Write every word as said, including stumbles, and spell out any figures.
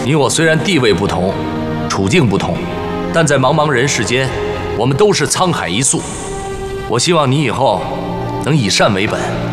你我虽然地位不同，处境不同，但在茫茫人世间，我们都是沧海一粟。我希望你以后能以善为本。